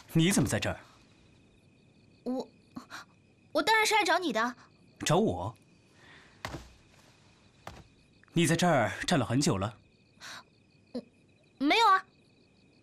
你怎么在这儿？ 我当然是来找你的。 找我？你在这儿站了很久了？